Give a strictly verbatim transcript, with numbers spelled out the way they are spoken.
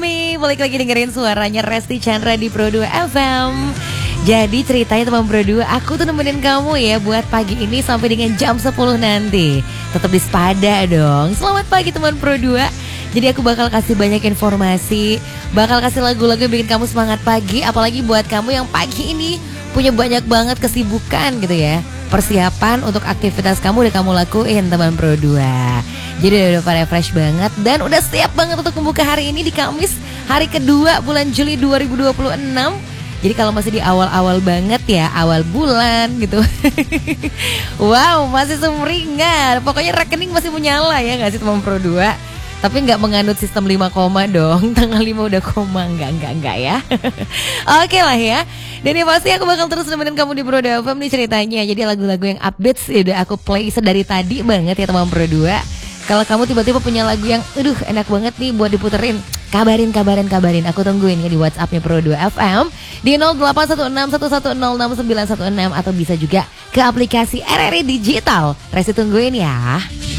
me, balik lagi dengerin suaranya Resti Chandra di Pro dua F M. Jadi ceritanya teman Pro dua, aku tuh nemenin kamu ya buat pagi ini sampai dengan jam sepuluh nanti. Tetap di sepada dong. Selamat pagi teman Pro dua. Jadi aku bakal kasih banyak informasi, bakal kasih lagu-lagu yang bikin kamu semangat pagi. Apalagi buat kamu yang pagi ini punya banyak banget kesibukan gitu ya. Persiapan untuk aktivitas kamu udah kamu lakuin teman Pro dua. Jadi udah, udah pada fresh banget dan udah siap banget untuk membuka hari ini di Kamis hari kedua bulan Juli dua ribu dua puluh enam. Jadi kalau masih di awal-awal banget ya, awal bulan gitu. Wow, masih sumringah. Pokoknya rekening masih menyala ya gak sih teman Pro dua? Tapi nggak menganut sistem lima koma dong. Tanggal lima udah koma, enggak, enggak, enggak ya. Oke lah ya. Dan yang pasti aku bakal terus nemenin kamu di Pro dua F M nih ceritanya. Jadi lagu-lagu yang update sih udah aku play sedari tadi banget ya teman Pro dua. Kalau kamu tiba-tiba punya lagu yang aduh enak banget nih buat diputerin, kabarin, kabarin, kabarin. Aku tungguin ya di WhatsAppnya Pro dua F M di nol delapan satu enam satu satu nol enam sembilan satu enam atau bisa juga ke aplikasi R R I Digital. Resti tungguin ya.